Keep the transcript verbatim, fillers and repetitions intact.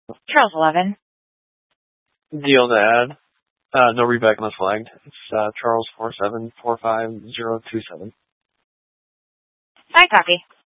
Charles eleven. Deal to add. Uh, no readback unless flagged. It's uh, Charles four seven four five zero two seven. I copy.